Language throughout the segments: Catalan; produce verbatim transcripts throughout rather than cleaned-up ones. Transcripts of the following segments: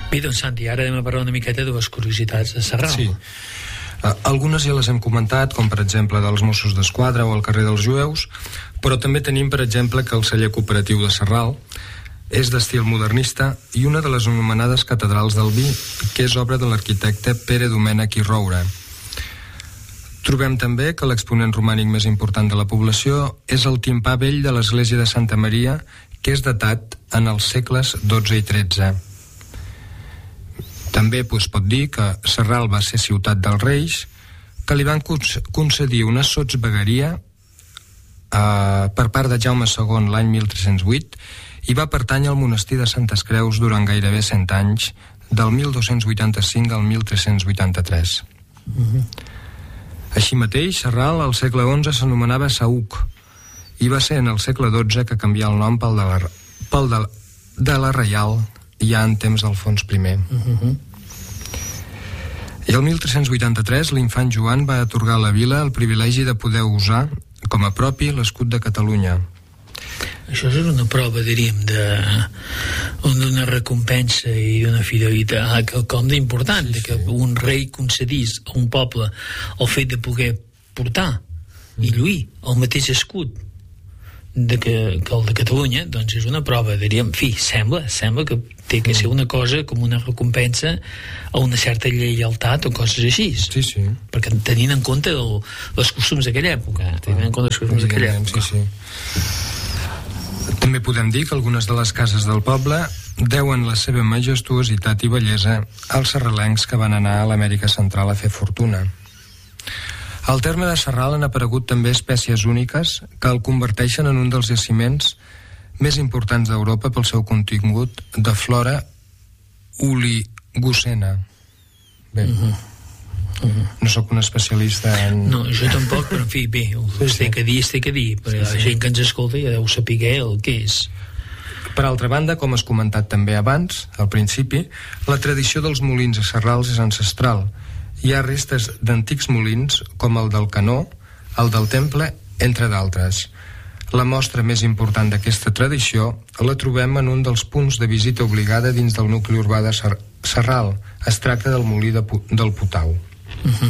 Bé, doncs Santi, ara anem a parlar una miqueta de les curiositats de Sarral. Sí. Uh, algunes ja les hem comentat, com per exemple dels Mossos d'Esquadra o el carrer dels Jueus, però també tenim, per exemple, que el celler cooperatiu de Sarral és d'estil modernista i una de les anomenades catedrals del vi, que és obra de l'arquitecte Pere Domènech i Roura. Trobem també que l'exponent romànic més important de la població és el timpà vell de l'església de Santa Maria, que és datat en els segles dotze i tretze. També es pot dir que Sarral va ser ciutat dels Reis, que li van concedir una sotsvegueria eh, per part de Jaume segon l'any mil tres-cents vuit i va pertànyer al monestir de Santes Creus durant gairebé cent anys, del mil dos-cents vuitanta-cinc al mil tres-cents vuitanta-tres. Mm-hmm. Així mateix, Sarral al segle onze s'anomenava Saüc i va ser en el segle dotze que canvià el nom pel de la, pel de, de la Reial, ja en temps d'Alfons primer. Uh-huh. I el mil tres-cents vuitanta-tres l'infant Joan va atorgar a la vila el privilegi de poder usar com a propi l'escut de Catalunya. Això és una prova, diríem, d'una recompensa i d'una fidelitat, quelcom d'important, sí, sí. Que un rei concedís a un poble el fet de poder portar mm. i lluir el mateix escut de que, que el de Catalunya, doncs és una prova, diríem, en fi, sembla, sembla que té que ser una cosa com una recompensa a una certa lleialtat o coses així. Sí, sí. Perquè tenint en compte el, els costums d'aquella època, tenint en compte els costums d'aquella època. Sí, sí. També podem dir que algunes de les cases del poble deuen la seva majestuositat i bellesa als sarralencs que van anar a l'Amèrica Central a fer fortuna. Al terme de Sarral han aparegut també espècies úniques que el converteixen en un dels jaciments més importants d'Europa pel seu contingut de flora oligocena. Bé, uh-huh. Uh-huh. No sóc un especialista en... No, jo tampoc, però en fi, bé, es té que dir, es té que dir, perquè sí, sí. La gent que ens escolta ja deu saber el que és. Per altra banda, com has comentat també abans, al principi, la tradició dels molins a Sarrals és ancestral. Hi ha restes d'antics molins, com el del Canó, el del Temple, entre d'altres. La mostra més important d'aquesta tradició la trobem en un dels punts de visita obligada dins del nucli urbà de Sarral. Es tracta del molí de, del Potau. Uh-huh.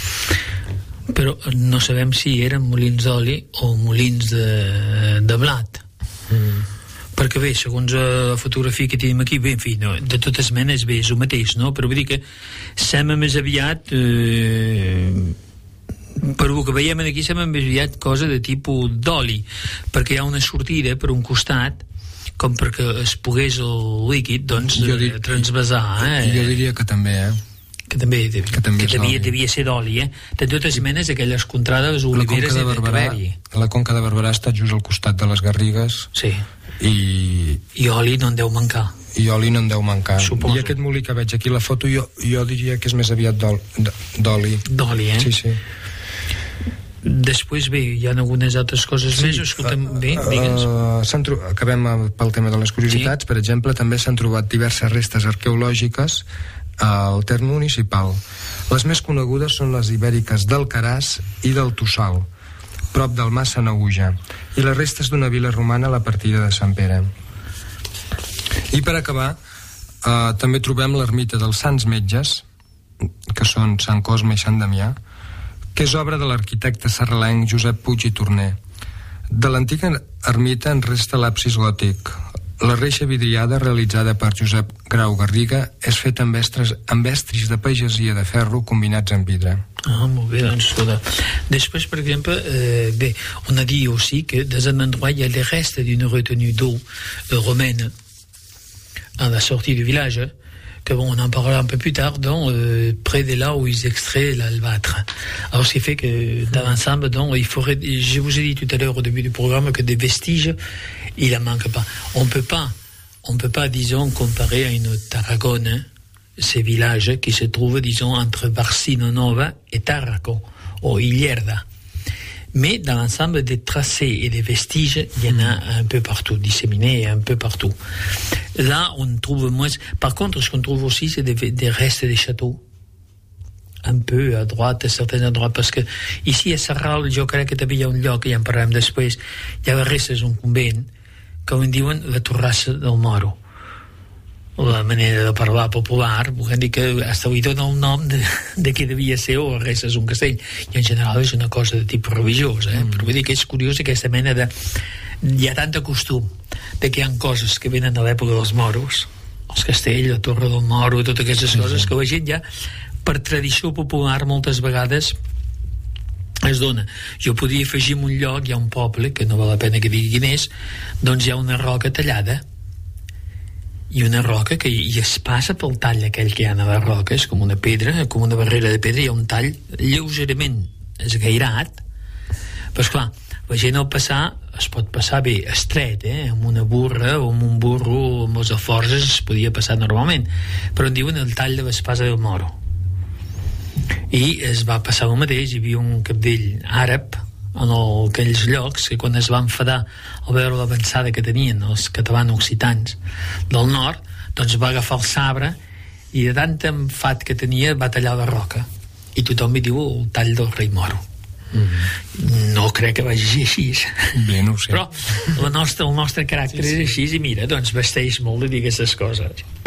Però no sabem si eren molins d'oli o molins de, de blat. Mm. Perquè bé, segons la fotografia que tenim aquí, bé, en fi, no, de totes menes bé, és el mateix, no? Però vull dir que sembla més aviat eh, per el que veiem aquí sembla més aviat cosa de tipus d'oli, perquè hi ha una sortida per un costat com perquè es pogués el líquid doncs dir, transvasar, eh? Jo diria que també, eh? que també, de, que també que devia, devia ser d'oli, eh? De totes menes, aquelles contrades oliveres de Barberà, la Conca de Barberà està just al costat de les Garrigues. Sí. I, I oli no en deu mancar. I oli no en deu mancar. Suposo. I aquest molí que veig aquí la foto, jo, jo diria que és més aviat d'oli. D'oli, eh? Sí, sí. Després, bé, hi ha algunes altres coses sí, més, escolta'm, uh, bé, digue'ns. Uh, tro- acabem pel tema de les curiositats, sí. Per exemple, també s'han trobat diverses restes arqueològiques al terme municipal. Les més conegudes són les ibèriques d'Alcaràs i del Tossal, prop del Mas Sanaüja, i les restes d'una vila romana a la partida de Sant Pere. I per acabar, eh, també trobem l'ermita dels Sants Metges, que són Sant Cosme i Sant Damià, que és obra de l'arquitecte sarralenc Josep Puig i Torner. De l'antiga ermita en resta l'absis gòtic. La reixa vidriada, realitzada per Josep Grau Garriga, és feta amb, estres, amb estris de pagesia de ferro combinats amb vidre. Ah, molt bé, doncs, escolta. Després, per exemple, euh, bé, on a dit aussi que dans un endroit, il y a les restes d'une retenue d'eau euh, romaine à la sortie du village, que bon, on en parlera un peu plus tard, donc, euh, près de là où ils extraient l'albâtre. Alors, ce qui fait que dans l'ensemble, donc, il faudrait, je vous ai dit tout à l'heure au début du programme que des vestiges, il en manque pas. On peut pas, on peut pas, disons, comparer à une Tarragone, hein, ces villages qui se trouvent, disons, entre Barcino Nova et Tarraco, ou Ilierda. Mais dans l'ensemble des tracés et des vestiges, il y en a un peu partout, disséminés un peu partout. Là, on trouve moins... Par contre, ce qu'on trouve aussi, c'est des, des restes des châteaux. Un peu à droite, à certains endroits, parce que ici, a Sarral, jo crec que també hi ha un lloc, ja en parlarem després, hi ha les restes d'un convent, que en diuen la Torrassa del Moro. la manera de parlar popular, volem dir que hasta avui dona el nom de, de què devia ser o res és un castell, i en general és una cosa de tipus religiós, eh? Mm. Però vull dir que és curiós aquesta mena de... hi ha tant de costum de que hi ha coses que venen de l'època dels moros, els castells, la Torre del Moro, totes aquestes sí, coses, sí. que la gent ja per tradició popular moltes vegades es dona. Jo podria afegir en un lloc, hi ha un poble que no val la pena que digui quin és, doncs hi ha una roca tallada i una roca que i es passa pel tall aquell que hi ha a la roca, és com una pedra, com una barrera de pedra, hi ha un tall lleugerament esgairat, però esclar, la gent al passar es pot passar bé estret, eh? Amb una burra o amb un burro amb les alforges es podia passar normalment, però en diuen el tall de l'espasa del Moro, i es va passar el mateix. Hi havia un cabdell àrab en el, aquells llocs que quan es va enfadar al veure l'avançada que tenien els catalans-occitans del nord, doncs va agafar el sabre i de tant enfat que tenia va tallar la roca, i tothom hi diu el tall del rei Moro. Mm-hmm. No crec que vagi així. Bé, no ho sé. Però la nostra, el nostre caràcter sí, sí. és així, i mira, doncs vesteix molt de dir aquestes coses.